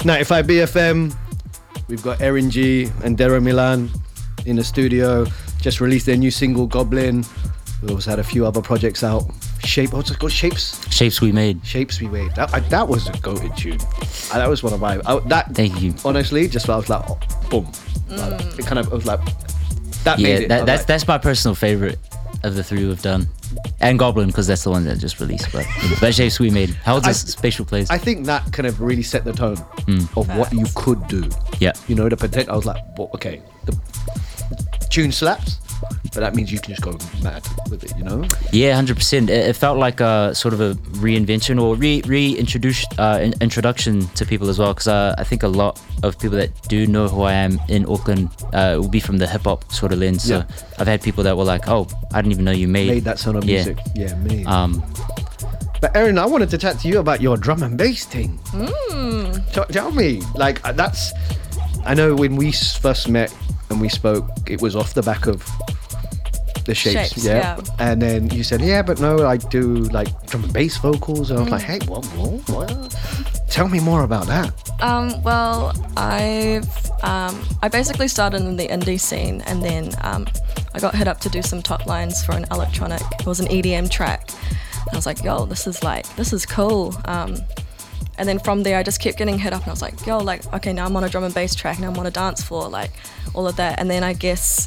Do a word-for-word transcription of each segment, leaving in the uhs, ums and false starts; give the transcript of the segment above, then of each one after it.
ninety-five B F M. We've got Erin G and Dero Milan in the studio. Just released their new single, Goblin. We also had a few other projects out. Shape, what's it called? Shapes? Shapes We Made. Shapes We Made. That, I, that was a goated tune. I, that was one of my... I, that, Thank you. Honestly, just I was like, oh, boom. Mm. Like, it kind of, I was like, that Yeah, made it. that, that's like, that's my personal favorite of the three we've done. And Goblin, because that's the one that just released. But, but Shapes We Made holds a I- special place. I think that kind of really set the tone Mm. of what you could do. Yeah. You know, the potential. I was like, well, okay, the tune slaps, but that means you can just go mad with it, you know? Yeah, one hundred percent. It, it felt like a sort of a reinvention or re reintroduce uh, in, introduction to people as well. Because uh, I think a lot of people that do know who I am in Auckland uh, will be from the hip hop sort of lens. Yeah. So I've had people that were like, "Oh, I didn't even know you made Made that sound of yeah. music. Yeah, me. Um, But Erin, I wanted to chat to you about your drum and bass thing. Mm. Tell, tell me, like, uh, that's. I know when we s- first met and we spoke, it was off the back of the Shapes, Shapes, yeah? yeah. And then you said, yeah, but no, I do like drum and bass vocals. And I was Mm. like, hey, what, what, what? Tell me more about that. Um, well, I've um, I basically started in the indie scene, and then um, I got hit up to do some top lines for an electronic. It was an E D M track. And I was like, yo, this is like this is cool. Um, and then from there, I just kept getting hit up, and I was like, yo, like okay, now I'm on a drum and bass track, now I'm on a dance floor, like all of that. And then I guess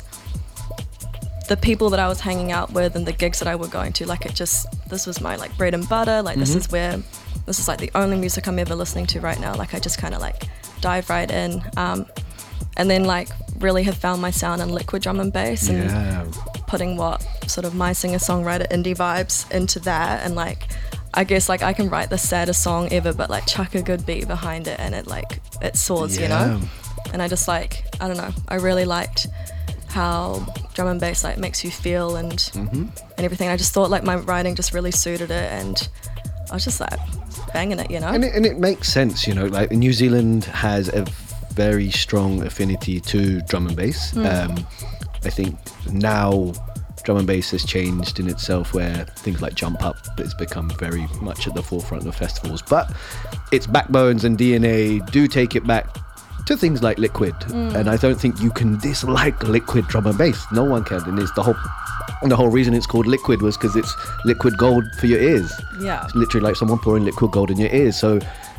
the people that I was hanging out with and the gigs that I were going to, like it just this was my like bread and butter. Like this Mhm. is where this is like the only music I'm ever listening to right now. Like I just kind of like dive right in, um, and then like really have found my sound in liquid drum and bass, and Yeah. putting what sort of my singer-songwriter indie vibes into that. And like I guess like I can write the saddest song ever, but like chuck a good beat behind it and it like it soars, you know. And I just like I don't know, I really liked how drum and bass like makes you feel and Mhm. and everything. I just thought like my writing just really suited it, and I was just like banging it, you know. And it, and it makes sense, you know, like New Zealand has a very strong affinity to drum and bass. Mm. Um, I think now drum and bass has changed in itself, where things like Jump Up has become very much at the forefront of festivals. But its backbones and D N A do take it back to things like Liquid. Mm. And I don't think you can dislike Liquid drum and bass. No one can. And it's the whole and the whole reason it's called Liquid was because it's liquid gold for your ears. Yeah. It's literally like someone pouring liquid gold in your ears. So,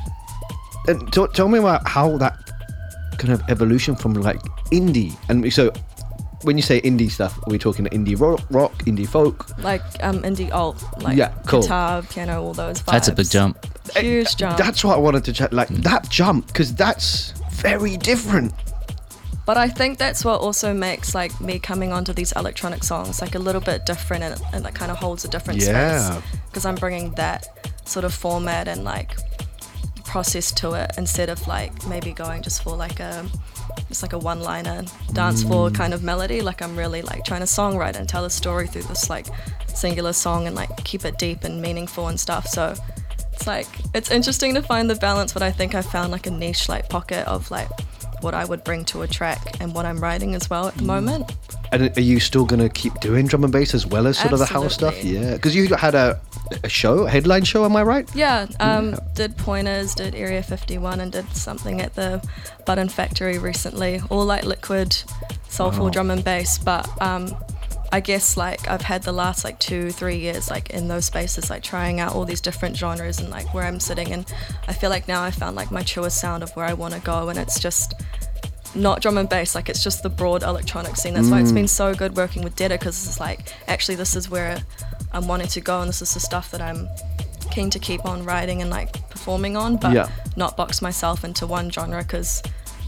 and t- tell me about how that kind of evolution from like indie. And so, when you say indie stuff, are we talking indie rock, rock indie folk? Like um indie alt, like Yeah, cool. guitar, piano, all those vibes. that's a big jump. Huge jump. That's what I wanted to chat. Like that jump, because that's very different. But I think that's what also makes like me coming onto these electronic songs like a little bit different, and, and that kind of holds a different Yeah. space, because I'm bringing that sort of format and like process to it, instead of like maybe going just for like a just like a one-liner dance floor kind of melody. Like I'm really like trying to songwrite and tell a story through this like singular song and like keep it deep and meaningful and stuff. So it's like it's interesting to find the balance, but I think I found like a niche like pocket of like what I would bring to a track and what I'm writing as well at the moment. And are you still going to keep doing drum and bass as well as sort of the house stuff? Absolutely. Yeah, because you had a, a show, a headline show, am I right? Yeah, um, Yeah. did Pointers, did Area fifty-one, and did something at the Button Factory recently. All like liquid, soulful Wow. drum and bass. But um, I guess like I've had the last like two, three years like in those spaces, like trying out all these different genres and like where I'm sitting. And I feel like now I found like my truest sound of where I want to go, and it's just not drum and bass, like it's just the broad electronic scene. That's why it's Mm. been so good working with Detta, because it's like actually this is where I'm wanting to go, and this is the stuff that I'm keen to keep on writing and like performing on, but Yeah. not box myself into one genre, because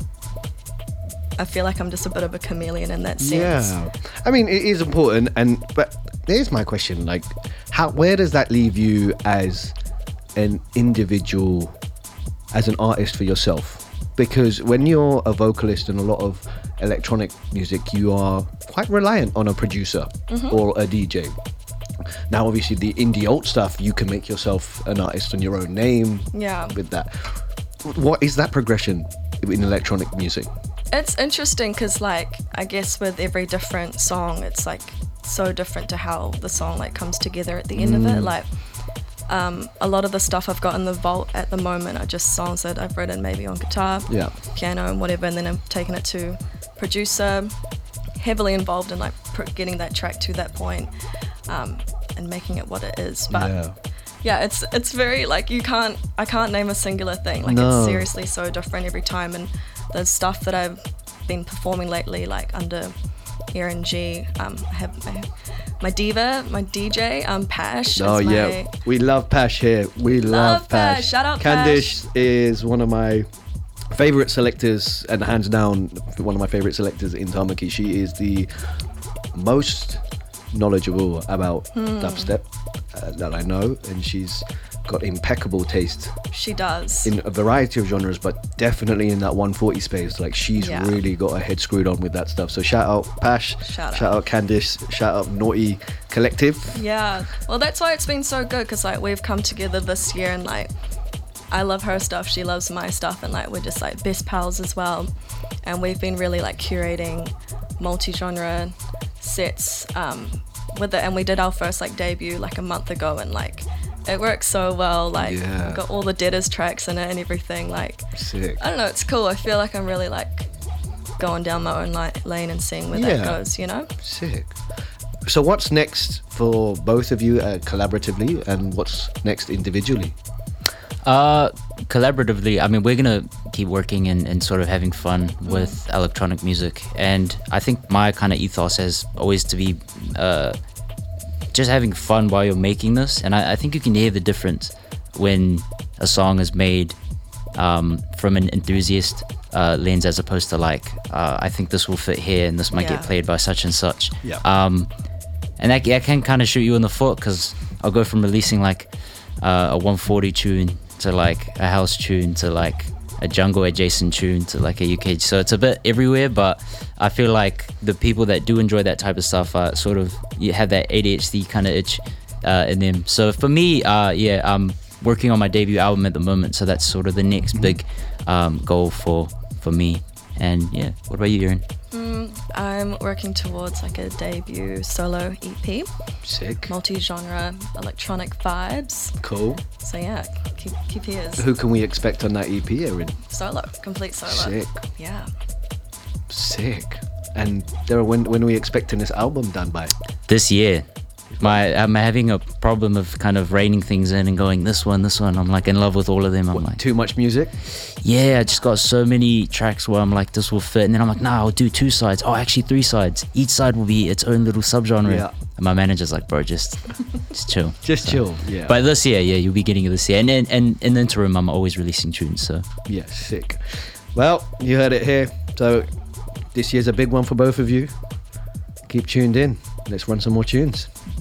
I feel like I'm just a bit of a chameleon in that sense. Yeah, I mean it is important, and but here's my question: like, how where does that leave you as an individual, as an artist for yourself? Because when you're a vocalist in a lot of electronic music, you are quite reliant on a producer Mhm. or a D J. Now, obviously, the indie alt stuff, you can make yourself an artist on your own name. Yeah. With that, what is that progression in electronic music? It's interesting because like I guess with every different song, it's like so different to how the song like comes together at the end of it. Mm. Like Um, a lot of the stuff I've got in the vault at the moment are just songs that I've written maybe on guitar, Yeah. piano and whatever, and then I'm taking it to producer, heavily involved in like pr- getting that track to that point, um, and making it what it is. But Yeah. yeah, it's it's very like you can't I can't name a singular thing. Like No. it's seriously so different every time. And the stuff that I've been performing lately, like under Erin G, um, I have my, my diva, my D J, um, Pash. Oh is my, yeah, we love Pash here. We love, Love Pash. Pash. Shout out Candice is one of my favorite selectors, and hands down one of my favorite selectors in Tamaki. She is the most knowledgeable about Hmm. dubstep uh, that I know, and she's got impeccable taste She does. in a variety of genres, but definitely in that one forty space. Like she's Yeah. really got her head screwed on with that stuff. So shout out Pash, Shout out. out. Candice, shout out Naughty Collective. Yeah, well, that's why it's been so good, because like we've come together this year, and like I love her stuff, she loves my stuff, and like we're just like best pals as well. And we've been really like curating multi-genre sets um, with it, and we did our first like debut like a month ago, and like it works so well. Like Yeah. we've got all the Deaders tracks in it and everything. Like Sick. I don't know, it's cool. I feel like I'm really like going down my own li- lane and seeing where Yeah. that goes, you know? Sick. So what's next for both of you uh, collaboratively, and what's next individually? Uh, collaboratively, I mean, we're gonna keep working and, and sort of having fun with electronic music, and I think my kind of ethos has always to be uh, just having fun while you're making this, and I, I think you can hear the difference when a song is made um, from an enthusiast uh, lens, as opposed to like, uh, I think this will fit here and this might Yeah. get played by such and such. Yeah. Um, and that, that can kind of shoot you in the foot, because I'll go from releasing like uh, a one forty tune to like a house tune to like a jungle adjacent tune to like a U K. So it's a bit everywhere, but I feel like the people that do enjoy that type of stuff are sort of, you have that A D H D kind of itch uh, in them. So for me, uh, yeah, I'm working on my debut album at the moment, so that's sort of the next big um, goal for for me. And yeah, what about you, Erin? Mm, I'm working towards like a debut solo E P, Sick. multi-genre electronic vibes. Cool. So yeah, keep keep ears. Who can we expect on that E P, Erin? Solo, complete solo. Sick. Yeah. Sick. And there, when when are we expecting this album done by? This year. My I'm having a problem of kind of reining things in and going this one, this one. I'm like in love with all of them. I'm What, like, too much music? yeah, I just got so many tracks where I'm like, this will fit, and then I'm like, nah, I'll do two sides. Oh, actually three sides. Each side will be its own little subgenre. Yeah. And my manager's like, bro, just just chill. Just So- chill. Yeah. But this year, yeah, you'll be getting it this year, and and, and in the interim, I'm always releasing tunes. So Yeah, sick. Well, you heard it here. So this year's a big one for both of you. Keep tuned in. Let's run some more tunes.